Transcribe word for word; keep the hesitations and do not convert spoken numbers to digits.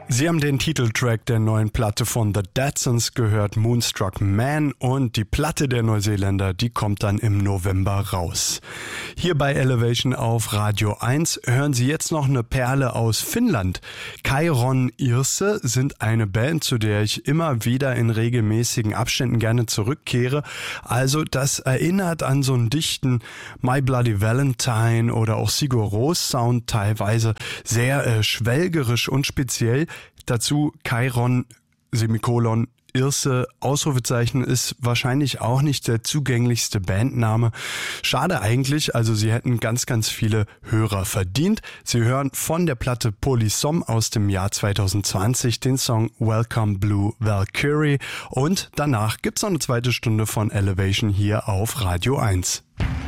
Sie haben den Titeltrack der neuen Platte von The Datsuns gehört, Moonstruck Man, und die Platte der Neuseeländer, die kommt dann im November raus. Hier bei Elevation auf Radio eins hören Sie jetzt noch eine Perle aus Finnland. Kairon Irse sind eine Band, zu der ich immer wieder in regelmäßigen Abständen gerne zurückkehre. Also das erinnert an so einen dichten My Bloody Valentine oder auch Sigur Rós Sound, teilweise sehr äh, schwelgerisch und speziell. Dazu Kairon, Semikolon, Irse, Ausrufezeichen, ist wahrscheinlich auch nicht der zugänglichste Bandname. Schade eigentlich, also sie hätten ganz, ganz viele Hörer verdient. Sie hören von der Platte Polysom aus dem Jahr zwanzig zwanzig den Song Welcome Blue Valkyrie und danach gibt's noch eine zweite Stunde von Elevation hier auf Radio eins.